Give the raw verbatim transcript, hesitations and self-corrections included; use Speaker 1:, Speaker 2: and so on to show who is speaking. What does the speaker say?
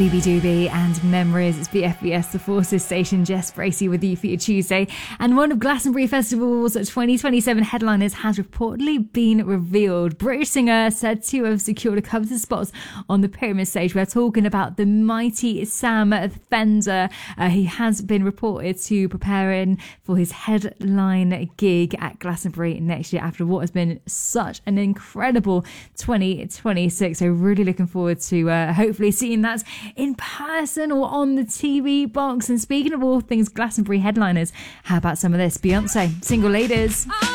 Speaker 1: B B Doobie and Memories. It's B F B S, the Forces Station. Jess Bracey with you for your Tuesday. And one of Glastonbury Festival's twenty twenty-seven headliners has reportedly been revealed. British singer said to have secured a couple of spots on the Pyramid stage. We're talking about the mighty Sam Fender. Uh, he has been reported to preparing for his headline gig at Glastonbury next year after what has been such an incredible twenty twenty-six. So really looking forward to uh, hopefully seeing that in person or on the T V box. And speaking of all things Glastonbury headliners, how about some of this? Beyonce, Single Ladies.